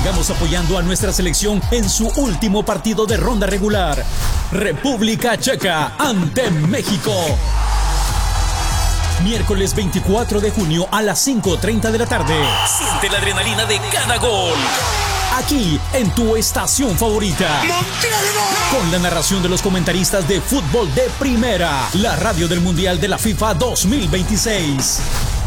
Sigamos apoyando a nuestra selección en su último partido de ronda regular. República Checa ante México. Miércoles 24 de junio a las 5:30 de la tarde. Siente la adrenalina de cada gol. Aquí, en tu estación favorita. Con la narración de los comentaristas de fútbol de primera. La radio del Mundial de la FIFA 2026.